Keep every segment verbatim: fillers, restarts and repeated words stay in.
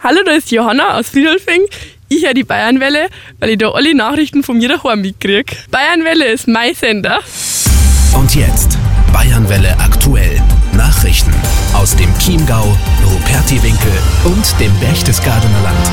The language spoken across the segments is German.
Hallo, da ist Johanna aus Friedolfing. Ich höre die Bayernwelle, weil ich da alle Nachrichten von mir daheim mitkriege. Bayernwelle ist mein Sender. Und jetzt Bayernwelle aktuell. Nachrichten aus dem Chiemgau, Rupertiwinkel und dem Berchtesgadener Land.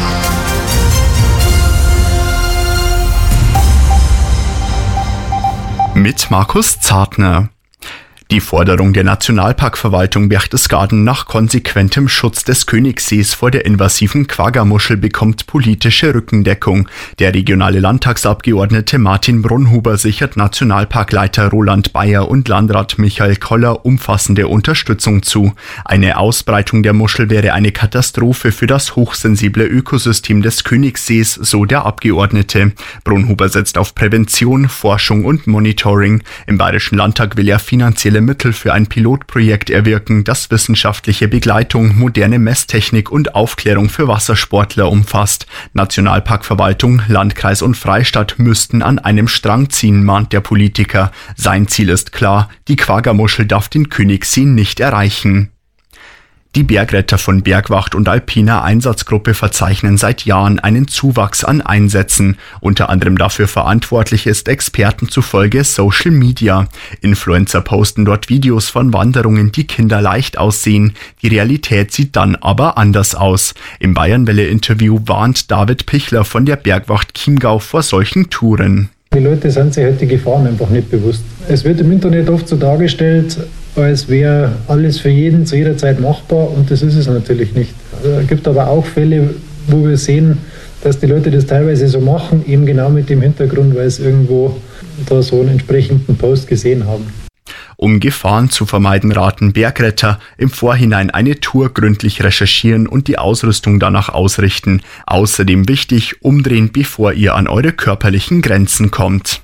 Mit Markus Zartner. Die Forderung der Nationalparkverwaltung Berchtesgaden nach konsequentem Schutz des Königssees vor der invasiven Quagga-Muschel bekommt politische Rückendeckung. Der regionale Landtagsabgeordnete Martin Brunhuber sichert Nationalparkleiter Roland Bayer und Landrat Michael Koller umfassende Unterstützung zu. Eine Ausbreitung der Muschel wäre eine Katastrophe für das hochsensible Ökosystem des Königssees, so der Abgeordnete. Brunhuber setzt auf Prävention, Forschung und Monitoring. Im Bayerischen Landtag will er finanzielle Mittel für ein Pilotprojekt erwirken, das wissenschaftliche Begleitung, moderne Messtechnik und Aufklärung für Wassersportler umfasst. Nationalparkverwaltung, Landkreis und Freistaat müssten an einem Strang ziehen, mahnt der Politiker. Sein Ziel ist klar: Die Quagga-Muschel darf den Königssee nicht erreichen. Die Bergretter von Bergwacht und Alpiner Einsatzgruppe verzeichnen seit Jahren einen Zuwachs an Einsätzen. Unter anderem dafür verantwortlich ist Experten zufolge Social Media. Influencer posten dort Videos von Wanderungen, die kinderleicht aussehen. Die Realität sieht dann aber anders aus. Im Bayernwelle-Interview warnt David Pichler von der Bergwacht Chiemgau vor solchen Touren. Die Leute sind sich halt die Gefahren einfach nicht bewusst. Es wird im Internet oft so dargestellt, als wäre alles für jeden zu jeder Zeit machbar, und das ist es natürlich nicht. Es gibt aber auch Fälle, wo wir sehen, dass die Leute das teilweise so machen, eben genau mit dem Hintergrund, weil sie irgendwo da so einen entsprechenden Post gesehen haben. Um Gefahren zu vermeiden, raten Bergretter: im Vorhinein eine Tour gründlich recherchieren und die Ausrüstung danach ausrichten. Außerdem wichtig: umdrehen, bevor ihr an eure körperlichen Grenzen kommt.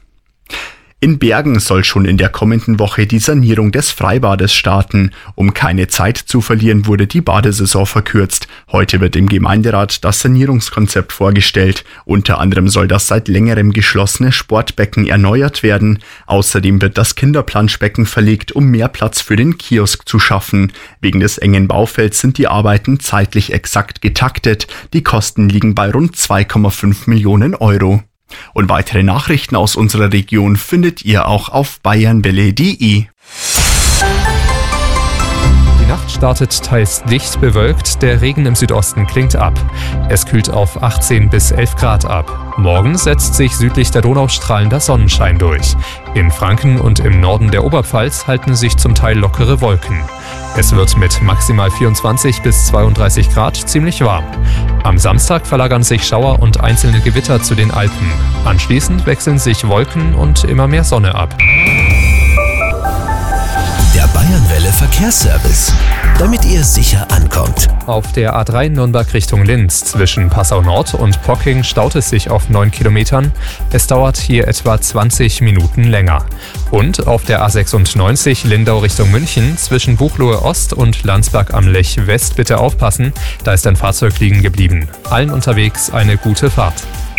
In Bergen soll schon in der kommenden Woche die Sanierung des Freibades starten. Um keine Zeit zu verlieren, wurde die Badesaison verkürzt. Heute wird im Gemeinderat das Sanierungskonzept vorgestellt. Unter anderem soll das seit längerem geschlossene Sportbecken erneuert werden. Außerdem wird das Kinderplanschbecken verlegt, um mehr Platz für den Kiosk zu schaffen. Wegen des engen Baufelds sind die Arbeiten zeitlich exakt getaktet. Die Kosten liegen bei rund zwei Komma fünf Millionen Euro. Und weitere Nachrichten aus unserer Region findet ihr auch auf bayernwelle punkt de. Die Nacht startet teils dicht bewölkt, der Regen im Südosten klingt ab. Es kühlt auf achtzehn bis elf Grad ab. Morgen setzt sich südlich der Donau strahlender Sonnenschein durch. In Franken und im Norden der Oberpfalz halten sich zum Teil lockere Wolken. Es wird mit maximal vierundzwanzig bis zweiunddreißig Grad ziemlich warm. Am Samstag verlagern sich Schauer und einzelne Gewitter zu den Alpen. Anschließend wechseln sich Wolken und immer mehr Sonne ab. Der Bayernwelle Verkehrsservice, damit ihr sicher ankommt. Auf der A drei Nürnberg Richtung Linz zwischen Passau Nord und Pocking staut es sich auf neun Kilometern. Es dauert hier etwa zwanzig Minuten länger. Und auf der A sechsundneunzig Lindau Richtung München zwischen Buchloe Ost und Landsberg am Lech West bitte aufpassen, da ist ein Fahrzeug liegen geblieben. Allen unterwegs eine gute Fahrt.